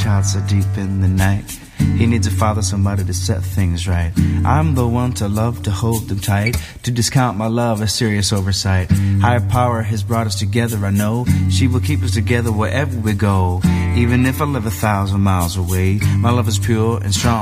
child so deep in the night. He needs a father, somebody to set things right. I'm the one to love, to hold them tight. To discount my love, a serious oversight. Higher power has brought us together, I know. She will keep us together wherever we go. Even if I live 1,000 miles away, my love is pure and strong.